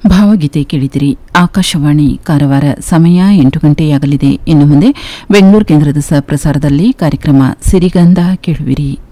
ಭಾವಗೀತೆ ಕೇಳಿದಿರಿ. ಆಕಾಶವಾಣಿ ಕಾರವಾರ. ಸಮಯ 8 ಗಂಟೆಯಾಗಲಿದೆ. ಇನ್ನು ಮುಂದೆ ಬೆಂಗಳೂರು ಕೇಂದ್ರದ ಪ್ರಸಾರದಲ್ಲಿ ಕಾರ್ಯಕ್ರಮ ಸಿರಿಗಂಧ ಕೇಳುವಿರಿ.